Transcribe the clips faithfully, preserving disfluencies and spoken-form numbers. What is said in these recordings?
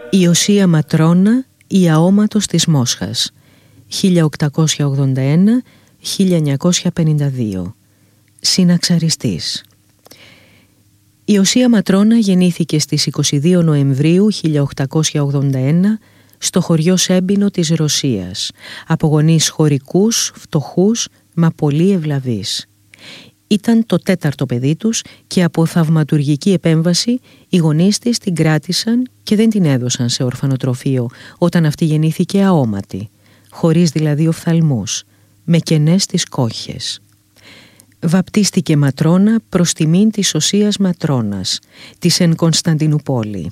Ιωσία Ματρόνα, η αόματος της Μόσχας, χίλια οκτακόσια ογδόντα ένα με χίλια εννιακόσια πενήντα δύο. Συναξαριστής. Η Ιωσία Ματρόνα γεννήθηκε στις είκοσι δύο Νοεμβρίου χίλια οκτακόσια ογδόντα ένα στο χωριό Σέμπινο της Ρωσίας, από γονείς χωρικούς, φτωχούς, μα πολύ ευλαβείς. Ήταν το τέταρτο παιδί τους και από θαυματουργική επέμβαση οι γονείς της την κράτησαν και δεν την έδωσαν σε ορφανοτροφείο όταν αυτή γεννήθηκε αόματη, χωρίς δηλαδή οφθαλμούς, με κενές τις κόχες. Βαπτίστηκε Ματρόνα προς τιμήν της Οσίας Ματρόνας, της εν Κωνσταντινούπολη.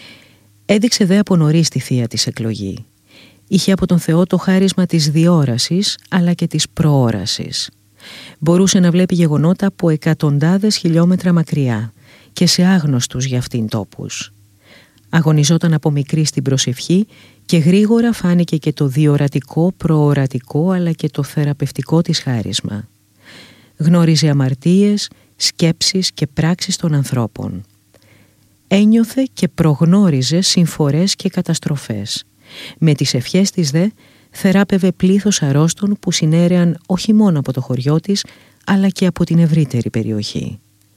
Έδειξε δε από νωρίς τη θεία της εκλογή. Είχε από τον Θεό το χάρισμα της διόρασης αλλά και της προόρασης. Μπορούσε να βλέπει γεγονότα από εκατοντάδες χιλιόμετρα μακριά και σε άγνωστους για αυτήν τόπους. Αγωνιζόταν από μικρή στην προσευχή και γρήγορα φάνηκε και το διορατικό, προορατικό αλλά και το θεραπευτικό της χάρισμα. Γνώριζε αμαρτίες, σκέψεις και πράξεις των ανθρώπων. Ένιωθε και προγνώριζε συμφορές και καταστροφές. Με τις ευχές της δε θεράπευε πλήθος αρρώστων που συνέρεαν όχι μόνο από το χωριό της, αλλά και από την ευρύτερη περιοχή.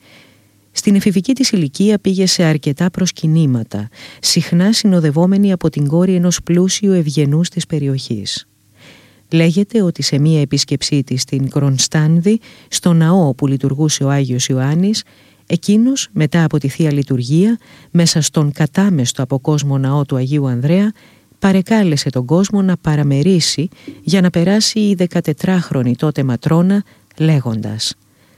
Στην εφηβική της ηλικία πήγε σε αρκετά προσκυνήματα, συχνά συνοδευόμενη από την κόρη ενός πλούσιου ευγενούς της περιοχής. Λέγεται ότι σε μία επίσκεψή της στην Κρονστάνδη, στο ναό που λειτουργούσε ο Άγιος Ιωάννης, εκείνος μετά από τη Θεία Λειτουργία, μέσα στον κατάμεστο από κόσμο ναό του Αγίου Ανδρέα, παρεκάλεσε τον κόσμο να παραμερίσει για να περάσει η δεκατετράχρονη τότε Ματρόνα λέγοντας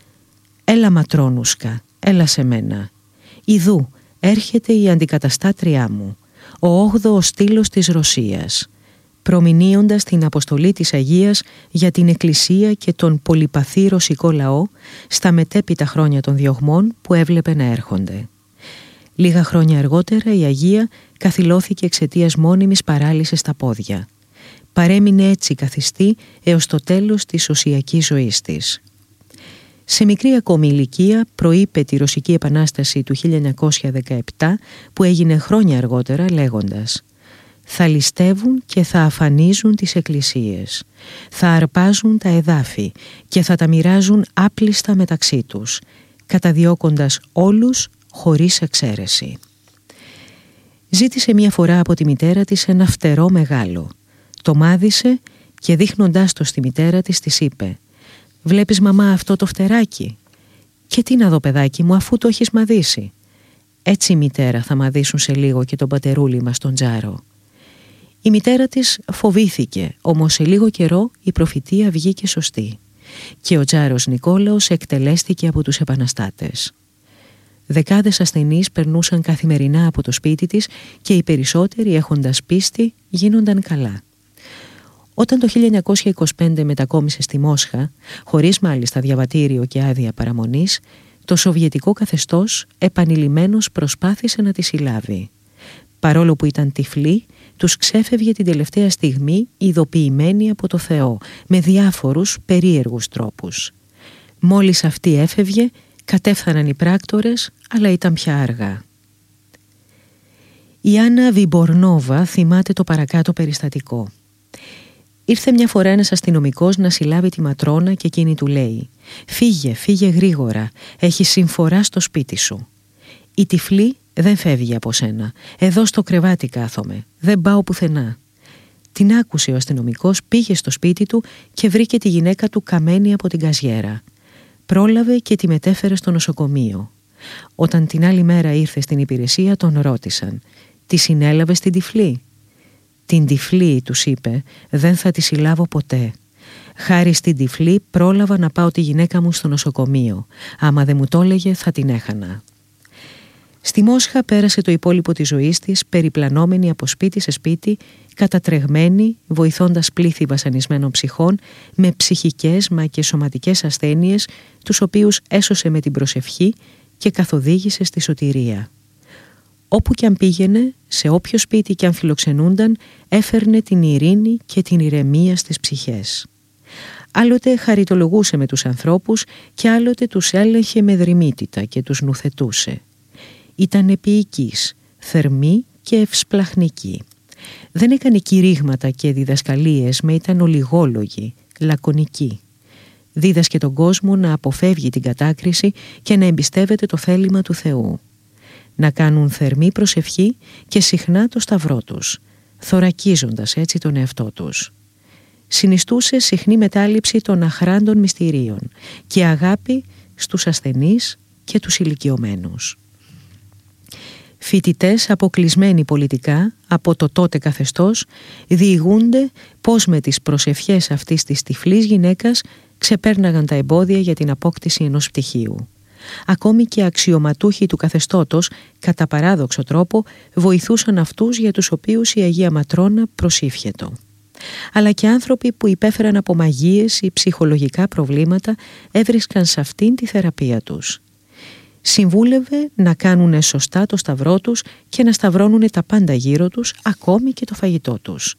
«Έλα Ματρόνουσκα, έλα σε μένα. Ιδού έρχεται η αντικαταστάτριά μου, ο όγδοος στήλος της Ρωσίας», προμηνύοντας την αποστολή της Αγίας για την Εκκλησία και τον πολυπαθή ρωσικό λαό στα μετέπειτα χρόνια των διωγμών που έβλεπε να έρχονται. Λίγα χρόνια αργότερα η Αγία καθυλώθηκε εξαιτίας μόνιμης παράλυσης στα πόδια. Παρέμεινε έτσι καθιστή έως το τέλος της οσιακής ζωής της. Σε μικρή ακόμη ηλικία προείπε τη Ρωσική Επανάσταση του χίλια εννιακόσια δεκαεπτά που έγινε χρόνια αργότερα λέγοντας «Θα ληστεύουν και θα αφανίζουν τις εκκλησίες, θα αρπάζουν τα εδάφη και θα τα μοιράζουν άπλιστα μεταξύ τους, καταδιώκοντας όλους χωρίς εξαίρεση». Ζήτησε μία φορά από τη μητέρα της ένα φτερό μεγάλο. Το μάδισε και δείχνοντάς το στη μητέρα της της είπε «Βλέπεις μαμά αυτό το φτεράκι? Και τι να δω παιδάκι μου αφού το έχεις μαδίσει?» «Έτσι μητέρα θα μαδίσουν σε λίγο και τον πατερούλη μας τον Τζάρο». Η μητέρα της φοβήθηκε, όμως σε λίγο καιρό η προφητεία βγήκε σωστή και ο Τζάρος Νικόλαος εκτελέστηκε από τους επαναστάτες. Δεκάδες ασθενείς περνούσαν καθημερινά από το σπίτι της και οι περισσότεροι έχοντας πίστη γίνονταν καλά. Όταν το χίλια εννιακόσια είκοσι πέντε μετακόμισε στη Μόσχα, χωρίς μάλιστα διαβατήριο και άδεια παραμονής, το σοβιετικό καθεστώς επανειλημμένως προσπάθησε να τη συλλάβει. Παρόλο που ήταν τυφλή, τους ξέφευγε την τελευταία στιγμή ειδοποιημένη από το Θεό, με διάφορους περίεργους τρόπους. Μόλις αυτή έφευγε, κατέφθαναν οι πράκτορες, αλλά ήταν πια αργά. Η Άννα Βιμπορνόβα θυμάται το παρακάτω περιστατικό. Ήρθε μια φορά ένας αστυνομικός να συλλάβει τη Ματρόνα και εκείνη του λέει «Φύγε, φύγε γρήγορα, έχει συμφορά στο σπίτι σου». «Η τυφλή δεν φεύγει από σένα, εδώ στο κρεβάτι κάθομαι, δεν πάω πουθενά». Την άκουσε ο αστυνομικός, πήγε στο σπίτι του και βρήκε τη γυναίκα του καμένη από την καζιέρα. Πρόλαβε και τη μετέφερε στο νοσοκομείο. Όταν την άλλη μέρα ήρθε στην υπηρεσία τον ρώτησαν «Τη συνέλαβε την τυφλή?» «Την τυφλή», τους είπε, «δεν θα τη συλλάβω ποτέ. Χάρη στην τυφλή πρόλαβα να πάω τη γυναίκα μου στο νοσοκομείο. Άμα δεν μου το έλεγε θα την έχανα». Στη Μόσχα πέρασε το υπόλοιπο της ζωής της περιπλανόμενη από σπίτι σε σπίτι, κατατρεγμένη, βοηθώντας πλήθη βασανισμένων ψυχών με ψυχικές μα και σωματικές ασθένειες, τους οποίους έσωσε με την προσευχή και καθοδήγησε στη σωτηρία. Όπου κι αν πήγαινε, σε όποιο σπίτι κι αν φιλοξενούνταν, έφερνε την ειρήνη και την ηρεμία στις ψυχές. Άλλοτε χαριτολογούσε με τους ανθρώπους και άλλοτε τους έλεγχε με δρυμύτητα και τους νουθετούσε. Ήταν επίοικης, θερμή και ευσπλαχνική. Δεν έκανε κηρύγματα και διδασκαλίες, με ήταν ολιγόλογη, λακωνική. Δίδασκε τον κόσμο να αποφεύγει την κατάκριση και να εμπιστεύεται το θέλημα του Θεού. Να κάνουν θερμή προσευχή και συχνά το σταυρό τους, θωρακίζοντας έτσι τον εαυτό τους. Συνιστούσε συχνή μετάληψη των αχράντων μυστηρίων και αγάπη στους ασθενείς και τους ηλικιωμένους. Φοιτητές αποκλεισμένοι πολιτικά από το τότε καθεστώς διηγούνται πως με τις προσευχές αυτής της τυφλής γυναίκας ξεπέρναγαν τα εμπόδια για την απόκτηση ενός πτυχίου. Ακόμη και αξιωματούχοι του καθεστώτος, κατά παράδοξο τρόπο, βοηθούσαν αυτούς για τους οποίους η Αγία Ματρόνα προσήφιετο. Αλλά και άνθρωποι που υπέφεραν από μαγείες ή ψυχολογικά προβλήματα έβρισκαν σε αυτήν τη θεραπεία τους. Συμβούλευε να κάνουν σωστά το σταυρό τους και να σταυρώνουν τα πάντα γύρω τους, ακόμη και το φαγητό τους.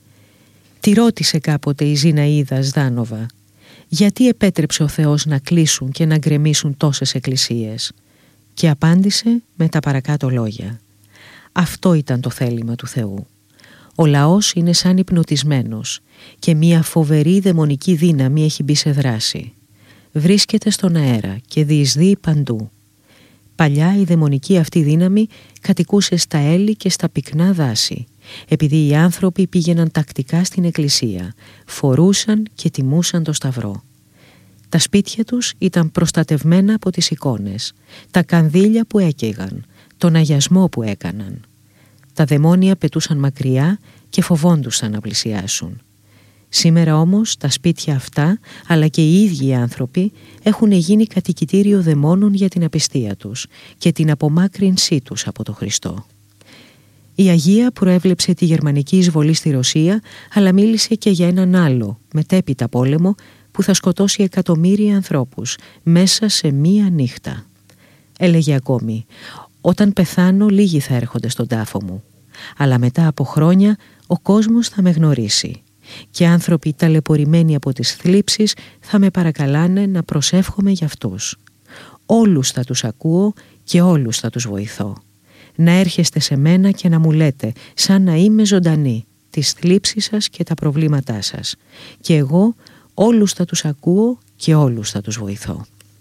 Τη ρώτησε κάποτε η Ζιναΐδα Σδάνοβα, γιατί επέτρεψε ο Θεός να κλείσουν και να γκρεμίσουν τόσες εκκλησίες, και απάντησε με τα παρακάτω λόγια. Αυτό ήταν το θέλημα του Θεού. Ο λαός είναι σαν υπνοτισμένος και μια φοβερή δαιμονική δύναμη έχει μπει σε δράση. Βρίσκεται στον αέρα και διεισδύει παντού. Παλιά η δαιμονική αυτή δύναμη κατοικούσε στα έλλη και στα πυκνά δάση, επειδή οι άνθρωποι πήγαιναν τακτικά στην εκκλησία, φορούσαν και τιμούσαν το σταυρό. Τα σπίτια τους ήταν προστατευμένα από τις εικόνες, τα κανδύλια που έκαιγαν, τον αγιασμό που έκαναν. Τα δαιμόνια πετούσαν μακριά και φοβόντουσαν να πλησιάσουν. Σήμερα όμως τα σπίτια αυτά, αλλά και οι ίδιοι οι άνθρωποι, έχουν γίνει κατοικητήριο δαιμόνων για την απιστία τους και την απομάκρυνσή τους από τον Χριστό. Η Αγία προέβλεψε τη γερμανική εισβολή στη Ρωσία, αλλά μίλησε και για έναν άλλο, μετέπειτα πόλεμο, που θα σκοτώσει εκατομμύρια ανθρώπους μέσα σε μία νύχτα. Έλεγε ακόμη, «Όταν πεθάνω λίγοι θα έρχονται στον τάφο μου, αλλά μετά από χρόνια ο κόσμος θα με γνωρίσει και άνθρωποι ταλαιπωρημένοι από τις θλίψεις θα με παρακαλάνε να προσεύχομαι για αυτούς. Όλους θα τους ακούω και όλους θα τους βοηθώ. Να έρχεστε σε μένα και να μου λέτε, σαν να είμαι ζωντανή, τις θλίψεις σας και τα προβλήματά σας, και εγώ όλους θα τους ακούω και όλους θα τους βοηθώ».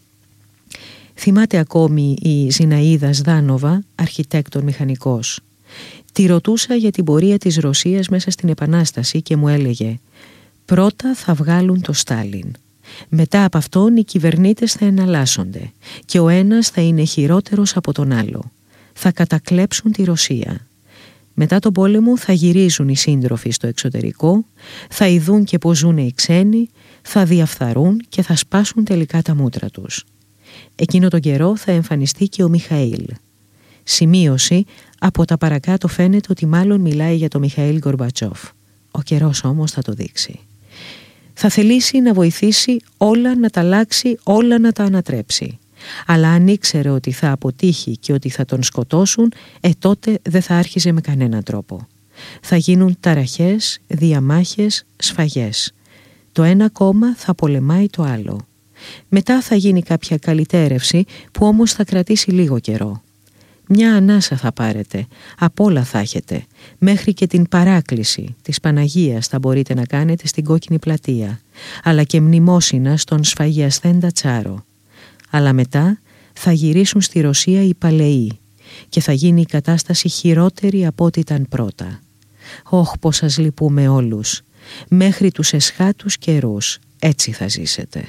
Θυμάται ακόμη η Ζιναΐδα Σδάνοβα, αρχιτέκτον μηχανικός. Τη ρωτούσα για την πορεία της Ρωσίας μέσα στην Επανάσταση και μου έλεγε «Πρώτα θα βγάλουν το Στάλιν. Μετά από αυτόν οι κυβερνήτες θα εναλλάσσονται και ο ένας θα είναι χειρότερος από τον άλλο. Θα κατακλέψουν τη Ρωσία. Μετά τον πόλεμο θα γυρίζουν οι σύντροφοι στο εξωτερικό, θα ειδούν και πως ζουν οι ξένοι, θα διαφθαρούν και θα σπάσουν τελικά τα μούτρα τους. Εκείνο τον καιρό θα εμφανιστεί και ο Μιχαήλ». Σημείωση, από τα παρακάτω φαίνεται ότι μάλλον μιλάει για τον Μιχαήλ Γκορμπατσόφ. Ο καιρός όμως θα το δείξει. Θα θελήσει να βοηθήσει όλα να τα αλλάξει, όλα να τα ανατρέψει. Αλλά αν ήξερε ότι θα αποτύχει και ότι θα τον σκοτώσουν, ε τότε δεν θα άρχιζε με κανέναν τρόπο. Θα γίνουν ταραχές, διαμάχες, σφαγές. Το ένα κόμμα θα πολεμάει το άλλο. Μετά θα γίνει κάποια καλυτέρευση που όμως θα κρατήσει λίγο καιρό. Μια ανάσα θα πάρετε, απ' όλα θα έχετε, μέχρι και την παράκληση της Παναγίας θα μπορείτε να κάνετε στην Κόκκινη Πλατεία, αλλά και μνημόσυνα στον σφαγιασθέντα Τσάρο. Αλλά μετά θα γυρίσουν στη Ρωσία οι παλαιοί και θα γίνει η κατάσταση χειρότερη από ό,τι ήταν πρώτα. Όχ, πως σας λυπούμε όλους, μέχρι τους εσχάτους καιρούς έτσι θα ζήσετε.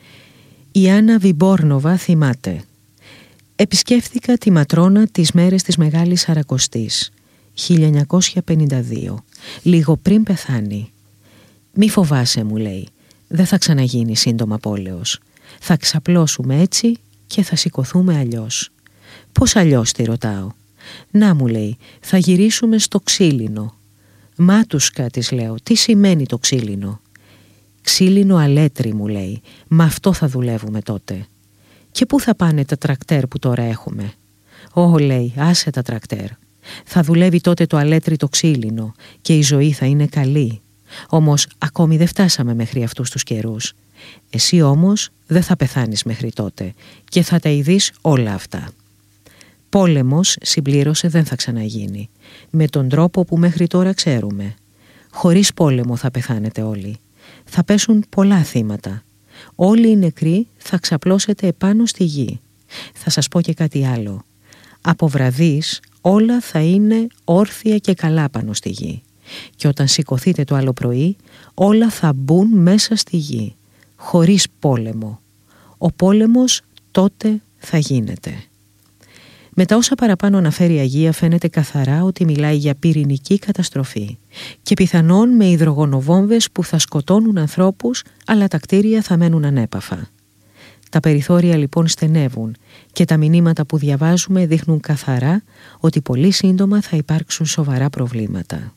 Η Άννα Βιμπόρνοβα θυμάται. Επισκέφθηκα τη Ματρόνα τις μέρες της Μεγάλης Σαρακοστής, χίλια εννιακόσια πενήντα δύο, λίγο πριν πεθάνει. «Μη φοβάσαι», μου λέει, «δεν θα ξαναγίνει σύντομα πόλεως. Θα ξαπλώσουμε έτσι και θα σηκωθούμε αλλιώς». «Πώς αλλιώς?» τη ρωτάω. «Να», μου λέει, «θα γυρίσουμε στο ξύλινο». «Μάτουσκα», της λέω, «τι σημαίνει το ξύλινο?» «Ξύλινο αλέτρι», μου λέει, «με αυτό θα δουλεύουμε τότε». «Και πού θα πάνε τα τρακτέρ που τώρα έχουμε?» «Ω», λέει, «άσε τα τρακτέρ. Θα δουλεύει τότε το αλέτρι το ξύλινο και η ζωή θα είναι καλή. Όμως ακόμη δεν φτάσαμε μέχρι αυτούς τους καιρούς. Εσύ όμως δεν θα πεθάνεις μέχρι τότε και θα τα ειδείς όλα αυτά». Πόλεμος, συμπλήρωσε, δεν θα ξαναγίνει, με τον τρόπο που μέχρι τώρα ξέρουμε. Χωρίς πόλεμο θα πεθάνετε όλοι. Θα πέσουν πολλά θύματα. Όλοι οι νεκροί θα ξαπλώσετε επάνω στη γη. Θα σας πω και κάτι άλλο. Από βραδείς όλα θα είναι όρθια και καλά πάνω στη γη. Και όταν σηκωθείτε το άλλο πρωί, όλα θα μπουν μέσα στη γη. Χωρίς πόλεμο. Ο πόλεμος τότε θα γίνεται. Με τα όσα παραπάνω αναφέρει η Αγία φαίνεται καθαρά ότι μιλάει για πυρηνική καταστροφή και πιθανόν με υδρογονοβόμβες που θα σκοτώνουν ανθρώπους, αλλά τα κτίρια θα μένουν ανέπαφα. Τα περιθώρια λοιπόν στενεύουν και τα μηνύματα που διαβάζουμε δείχνουν καθαρά ότι πολύ σύντομα θα υπάρξουν σοβαρά προβλήματα.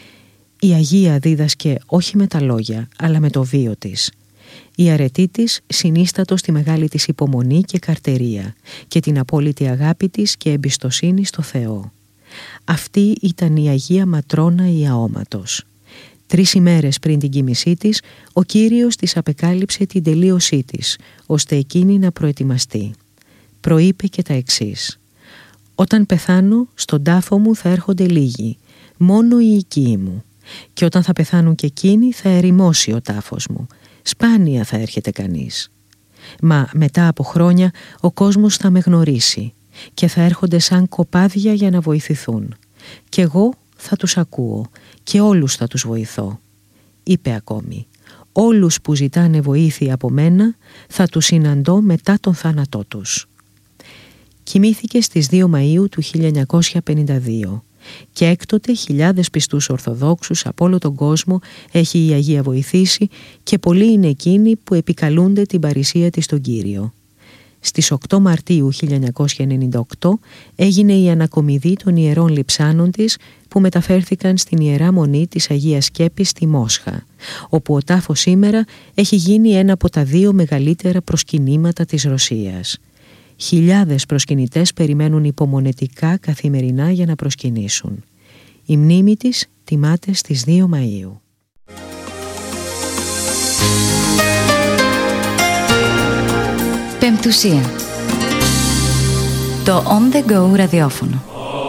Η Αγία δίδασκε όχι με τα λόγια, αλλά με το βίο της. Η αρετή της συνίστατο στη μεγάλη της υπομονή και καρτερία και την απόλυτη αγάπη της και εμπιστοσύνη στο Θεό. Αυτή ήταν η Αγία Ματρόνα η Αόματος. Τρεις ημέρες πριν την κοίμησή της, ο Κύριος της απεκάλυψε την τελείωσή της, ώστε εκείνη να προετοιμαστεί. Προείπε και τα εξής: «Όταν πεθάνω, στον τάφο μου θα έρχονται λίγοι, μόνο οι οικοί μου. Και όταν θα πεθάνουν και εκείνοι, θα ερημώσει ο τάφος μου. Σπάνια θα έρχεται κανείς. Μα μετά από χρόνια ο κόσμος θα με γνωρίσει και θα έρχονται σαν κοπάδια για να βοηθηθούν. Κι εγώ θα τους ακούω και όλους θα τους βοηθώ». Είπε ακόμη: «Όλους που ζητάνε βοήθεια από μένα θα τους συναντώ μετά τον θάνατό τους». Κοιμήθηκε στις δύο Μαΐου του χίλια εννιακόσια πενήντα δύο και έκτοτε χιλιάδες πιστούς Ορθοδόξους από όλο τον κόσμο έχει η Αγία βοηθήσει και πολλοί είναι εκείνοι που επικαλούνται την παρησία της στον Κύριο. Στις οκτώ Μαρτίου χίλια εννιακόσια ενενήντα οκτώ έγινε η ανακομιδή των ιερών λειψάνων της που μεταφέρθηκαν στην Ιερά Μονή της Αγίας Σκέπης στη Μόσχα, όπου ο τάφος σήμερα έχει γίνει ένα από τα δύο μεγαλύτερα προσκυνήματα της Ρωσίας. Χιλιάδες προσκυνητές περιμένουν υπομονετικά καθημερινά για να προσκυνήσουν. Η μνήμη της τιμάται στις δύο Μαΐου. Πεμπτουσία. Το On The Go ραδιόφωνο.